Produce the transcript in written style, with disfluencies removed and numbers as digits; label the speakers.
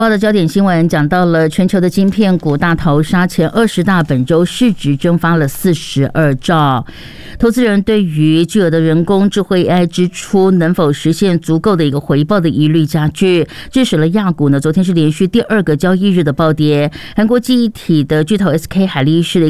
Speaker 1: 报的焦点新闻讲到了全球的晶片股大逃杀，前20大本周市值蒸发了42兆。投资人对于巨额的人工智慧 AI 支出能否实现足够的一个回报的疑虑加剧，致使了亚股呢昨天是连续第2个交易日的暴跌。韩国记忆体的巨头 SK 海力士的